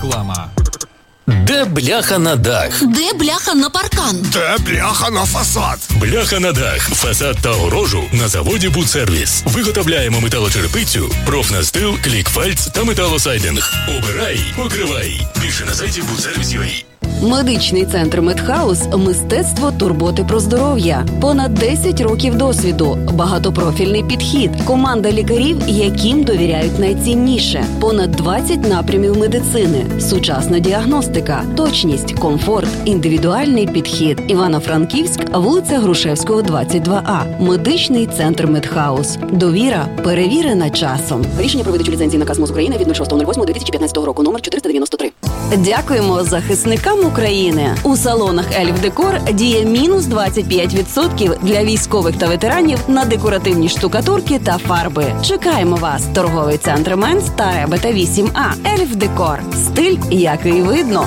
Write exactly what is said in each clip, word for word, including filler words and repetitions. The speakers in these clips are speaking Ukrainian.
реклама. Де бляха на дах? Де бляха на паркан? Де бляха на фасад? Бляха на дах, фасад та огорожу на заводі «Будсервіс». Виготовляємо металочерепицю, профнастил, клікфальц та металосайдинг. Обирай, покривай. Більше на сайті будсервіс крапка ю а. Медичний центр «Медхаус» – мистецтво турботи про здоров'я. Понад десять років досвіду, багатопрофільний підхід, команда лікарів, яким довіряють найцінніше. Понад двадцять напрямів медицини, сучасна діагностика, точність, комфорт, індивідуальний підхід. Івано-Франківськ, вулиця Грушевського, двадцять два а. Медичний центр «Медхаус». Довіра перевірена часом. Рішення про видачу ліцензії наказ МОЗ України від шостого восьмого дві тисячі п'ятнадцятого року, номер чотириста дев'яносто три. Дякуємо захисникам України. У салонах «Ельф Декор» діє мінус двадцять п'ять відсотків для військових та ветеранів на декоративні штукатурки та фарби. Чекаємо вас. Торговий центр «Менс» та Ребета вісім а. «Ельф Декор». Стиль, який видно.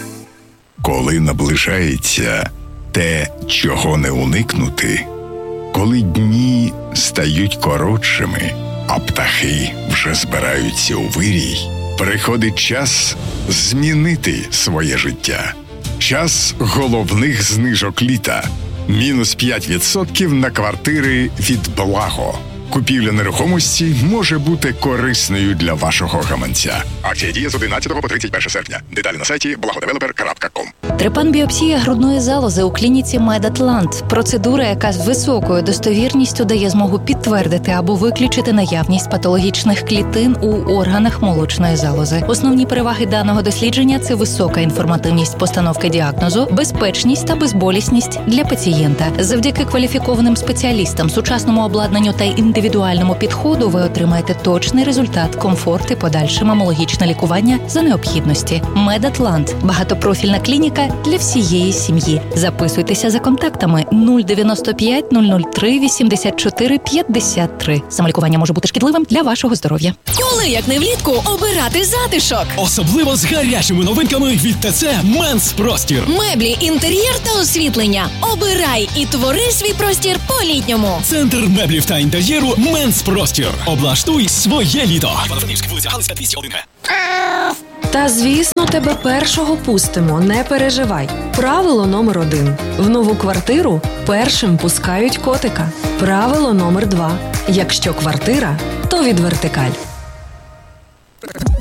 Коли наближається те, чого не уникнути, коли дні стають коротшими, а птахи вже збираються у вирій, приходить час змінити своє життя. Час головних знижок літа. Мінус п'ять відсотків на квартири від Благо. Купівля нерухомості може бути корисною для вашого гаманця. Акція діє з одинадцятого по тридцять перше серпня. Деталі на сайті благодевелопер крапка ком. Трепан-біопсія грудної залози у клініці «Медатлант». Процедура, яка з високою достовірністю дає змогу підтвердити або виключити наявність патологічних клітин у органах молочної залози. Основні переваги даного дослідження – це висока інформативність постановки діагнозу, безпечність та безболісність для пацієнта. Завдяки кваліфікованим спеціалістам, сучасному обладнанню та індивідуальному підходу ви отримаєте точний результат, комфорт і подальше мамологічне лікування за необхідності. «Медатлант» – багатопрофільна клініка для всієї сім'ї. Записуйтеся за контактами нуль дев'яносто п'ять нуль нуль три вісімдесят чотири п'ятдесят три. Самолікування може бути шкідливим для вашого здоров'я. Коли, як не влітку, обирати затишок? Особливо з гарячими новинками від ТЦ «Менс Простір». Меблі, інтер'єр та освітлення. Обирай і твори свій простір по-літньому. Центр меблів та інтер'єру «Менс Простір». Облаштуй своє літо. Івано-Франківськ, вулиця Галицька, двісті один ге. Та, звісно, тебе першого пустимо, не переживай. Правило номер один. В нову квартиру першим пускають котика. Правило номер два. Якщо квартира, то від вертикаль.